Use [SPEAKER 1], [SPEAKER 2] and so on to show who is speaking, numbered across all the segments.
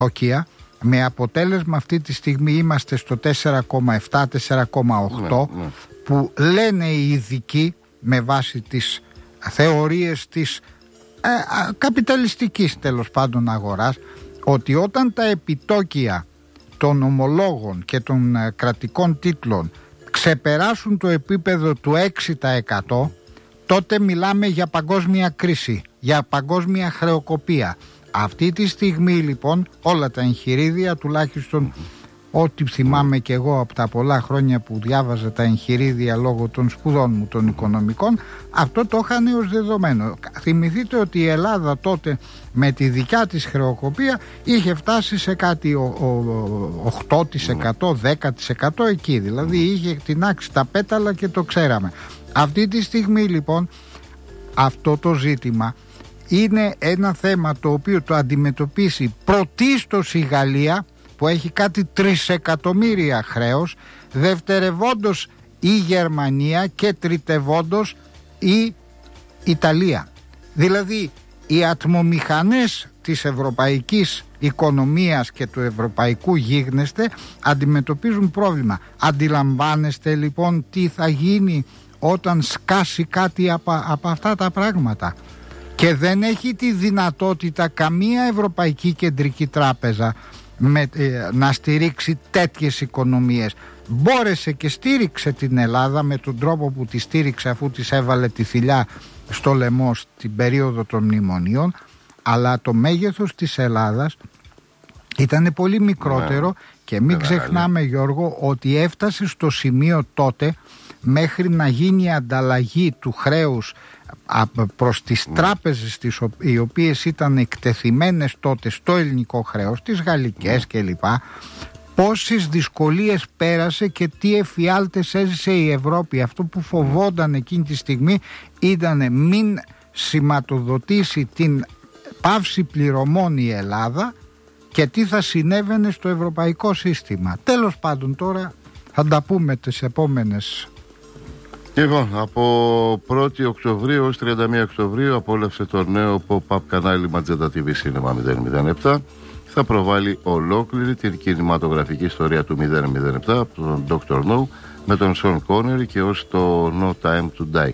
[SPEAKER 1] με αποτέλεσμα αυτή τη στιγμή είμαστε στο 4,7-4,8 που λένε οι ειδικοί με βάση τις θεωρίες της καπιταλιστικής τέλος πάντων αγοράς, ότι όταν τα επιτόκια των ομολόγων και των κρατικών τίτλων ξεπεράσουν το επίπεδο του 6%, τότε μιλάμε για παγκόσμια κρίση, για παγκόσμια χρεοκοπία. Αυτή τη στιγμή λοιπόν όλα τα εγχειρίδια, τουλάχιστον ό,τι θυμάμαι και εγώ από τα πολλά χρόνια που διάβαζα τα εγχειρίδια λόγω των σπουδών μου των οικονομικών, αυτό το είχαν ως δεδομένο. Θυμηθείτε ότι η Ελλάδα τότε με τη δικιά της χρεοκοπία είχε φτάσει σε κάτι 8%, 10% εκεί, δηλαδή είχε τεινάξει τα πέταλα και το ξέραμε. Αυτή τη στιγμή λοιπόν αυτό το ζήτημα είναι ένα θέμα το οποίο το αντιμετωπίσει πρωτίστως η Γαλλία, που έχει κάτι 3 εκατομμύρια χρέος, δευτερευόντως η Γερμανία και τριτευόντως η Ιταλία. Δηλαδή οι ατμομηχανές της ευρωπαϊκής οικονομίας και του ευρωπαϊκού γίγνεσθε αντιμετωπίζουν πρόβλημα. Αντιλαμβάνεστε λοιπόν τι θα γίνει όταν σκάσει κάτι από αυτά τα πράγματα? Και δεν έχει τη δυνατότητα καμία Ευρωπαϊκή Κεντρική Τράπεζα να στηρίξει τέτοιες οικονομίες. Μπόρεσε και στήριξε την Ελλάδα με τον τρόπο που τη στήριξε, αφού της έβαλε τη θηλιά στο λαιμό στην περίοδο των μνημονίων, αλλά το μέγεθος της Ελλάδας ήταν πολύ μικρότερο και μην ξεχνάμε, Γιώργο, ότι έφτασε στο σημείο τότε μέχρι να γίνει η ανταλλαγή του χρέους προς τις τράπεζες οι οποίες ήταν εκτεθειμένες τότε στο ελληνικό χρέος, τις γαλλικές κλπ. Πόσες δυσκολίες πέρασε και τι εφιάλτες έζησε η Ευρώπη. Αυτό που φοβόταν εκείνη τη στιγμή ήταν μην σηματοδοτήσει την πάυση πληρωμών η Ελλάδα και τι θα συνέβαινε στο ευρωπαϊκό σύστημα. Τέλος πάντων, τώρα θα τα πούμε τις επόμενες.
[SPEAKER 2] Λοιπόν, από 1η Οκτωβρίου ως 31 Οκτωβρίου απόλαυσε το νέο pop-up κανάλι Magenta TV Cinema 007. Θα προβάλλει ολόκληρη την κινηματογραφική ιστορία του 007 από τον Dr. No με τον Sean Connery και ως το No Time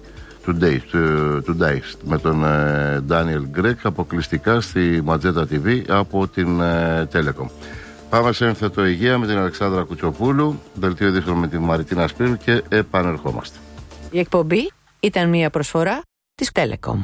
[SPEAKER 2] to Die με τον Daniel Gregg αποκλειστικά στη Magenta TV από την Telecom. Πάμε σε ένθετο υγεία με την Αλεξάνδρα Κουτσοπούλου, δελτίο ειδήσεων με την Μαριτίνα Σπύρου και επανερχόμαστε.
[SPEAKER 3] Η εκπομπή ήταν μια προσφορά της Telecom.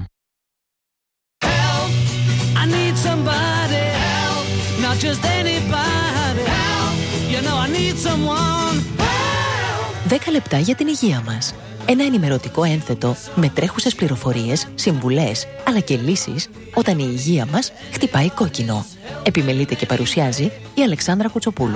[SPEAKER 3] 10 λεπτά για την υγεία μας. Ένα ενημερωτικό ένθετο με τρέχουσες πληροφορίες, συμβουλές αλλά και λύσεις όταν η υγεία μας χτυπάει κόκκινο. Επιμελείται και παρουσιάζει η Αλεξάνδρα Κουτσοπούλου.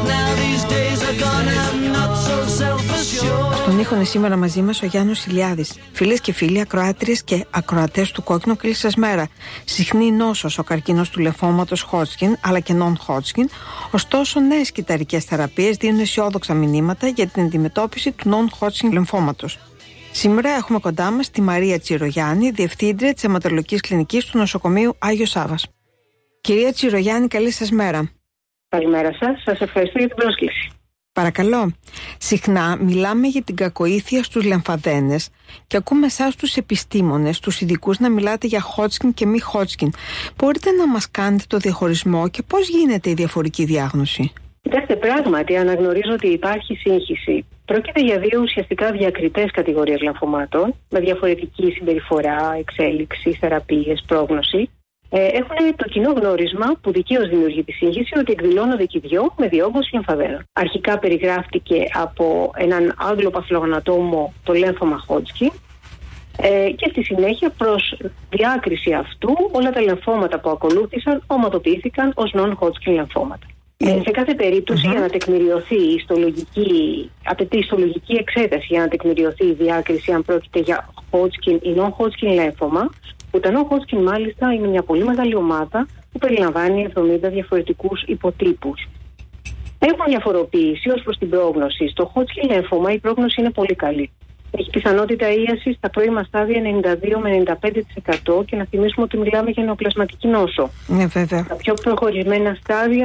[SPEAKER 4] Στον ήχο είναι σήμερα μαζί μας ο Γιάννος Ηλιάδης. Φίλες και φίλοι, ακροάτριες και ακροατές του Κόκκινο, καλή σας μέρα. Συχνή νόσος ο καρκίνος του λεμφώματος Hodgkin αλλά και non-Hodgkin. Ωστόσο, νέες κυταρικές θεραπείες δίνουν αισιόδοξα μηνύματα για την αντιμετώπιση του non-Hodgkin λεμφώματος. Σήμερα έχουμε κοντά μας τη Μαρία Τσιρογιάννη, διευθύντρια της αιματολογικής κλινικής του νοσοκομείου Άγιος Σάββας. Κυρία Τσιρογιάννη, καλή σας μέρα.
[SPEAKER 5] Καλημέρα σας. Σας ευχαριστώ για την πρόσκληση.
[SPEAKER 4] Παρακαλώ. Συχνά μιλάμε για την κακοήθεια στους λεμφαδένες και ακούμε εσάς τους επιστήμονες, τους ειδικούς να μιλάτε για Hodgkin και μη Hodgkin. Μπορείτε να μας κάνετε το διαχωρισμό και πώς γίνεται η διαφορική διάγνωση?
[SPEAKER 5] Κοιτάξτε, πράγματι αναγνωρίζω ότι υπάρχει σύγχυση. Πρόκειται για δύο ουσιαστικά διακριτές κατηγορίες λεμφωμάτων με διαφορετική συμπεριφορά, εξέλιξη, θεραπείες, πρόγνωση. Έχουν το κοινό γνώρισμα που δικαίως δημιουργεί τη σύγχυση ότι εκδηλώνονται και οι δυο με διόγκωση λεμφαδένων. Αρχικά περιγράφτηκε από έναν Άγγλο παθολογανατόμο το λέμφωμα Hodgkin και στη συνέχεια προς διάκριση αυτού όλα τα λεμφώματα που ακολούθησαν οματοποιήθηκαν ως non-Hodgkin λεμφώματα. Σε κάθε περίπτωση για να τεκμηριωθεί απαιτεί ιστολογική εξέταση για να τεκμηριωθεί η διάκριση αν πρόκειται για Hodgkin ή non-Hodgkin λέμφωμα, που τα non-Hodgkin μάλιστα είναι μια πολύ μεγάλη ομάδα που περιλαμβάνει 70 διαφορετικούς υποτύπους. Έχουν διαφοροποίηση ως προς την πρόγνωση. Στο Hodgkin λέμφωμα η πρόγνωση είναι πολύ καλή. Έχει πιθανότητα ίαση στα πρώιμα στάδια 92 με 95% και να θυμίσουμε ότι μιλάμε για νεοπλασματική νόσο.
[SPEAKER 4] Ναι, βέβαια.
[SPEAKER 5] Στα πιο προχωρημένα στάδια